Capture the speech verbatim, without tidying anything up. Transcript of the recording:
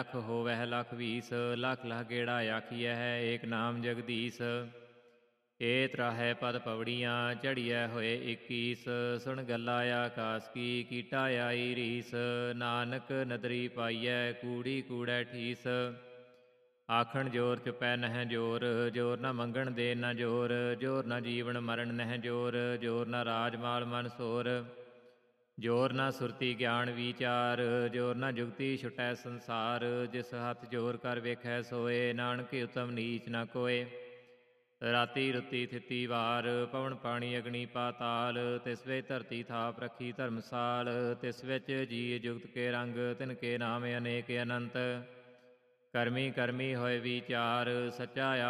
लख होवह लख बीस, लख लख गेड़ा आखिय है एक नाम जगदीश। ए त्राहै पद पवड़ियाँ चढ़िया होए इक्कीस, सुन गल्ला आकाश की कीटा आई रीस। नानक नदरी पाइय कूड़ी कूड़ै ठीस, आखण जोर चुपै नह जोर, जोर न मंगण दे न जोर, जोर न जीवन मरण नह जोर, जोर न राज माल मन सोर। जोर न सुरती ज्ञान विचार, जोर न जुगती छुटै संसार। जिस हथ जोर कर वेखै सोए, नानक उत्तम नीच न कोय। राती रुती थिती वार, पवन पानी अग्नि पाताल। तिस विच धरती थाप रखी धर्मसाल, तिस विच जी जुगत के रंग, तिनके नाम अनेक अनंत। ਕਰਮੀ ਕਰਮੀ ਹੋਏ ਵਿਚਾਰ, ਸੱਚਾ